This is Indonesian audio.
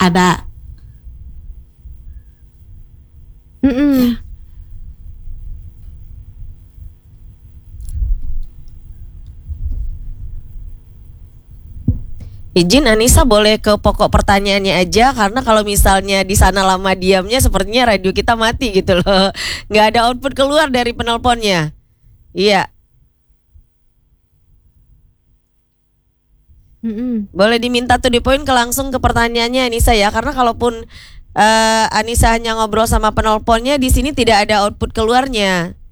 ada. Mm-mm. Izin Anissa boleh ke pokok pertanyaannya aja, karena kalau misalnya di sana lama diamnya sepertinya radio kita mati gitu loh. Nggak ada output keluar dari penelponnya. Iya, Mm-mm. boleh diminta to the point langsung ke pertanyaannya Anissa ya, karena kalaupun Anissa hanya ngobrol sama penelponnya di sini tidak ada output keluarnya.